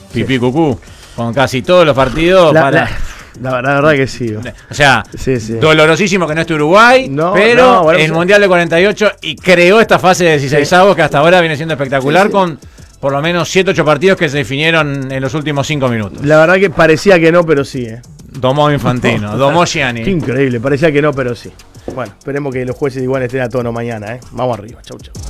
pipí cucú, con casi todos los partidos La verdad que sí. O sea, sí. Dolorosísimo que no esté Uruguay, pero bueno, el Mundial de 48 y creó esta fase de 16avos que hasta ahora viene siendo espectacular con por lo menos 7-8 partidos que se definieron en los últimos 5 minutos. La verdad que parecía que no, pero sí. Domó Infantino, domó Gianni. Qué increíble, parecía que no, pero sí. Bueno, esperemos que los jueces igual estén a tono mañana. Vamos arriba, chau.